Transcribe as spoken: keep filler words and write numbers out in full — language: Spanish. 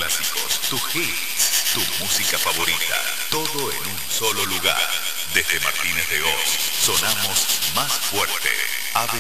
clásicos, tus hits, tu música favorita, todo en un solo lugar. Desde Martínez de Oz, sonamos más fuerte. A B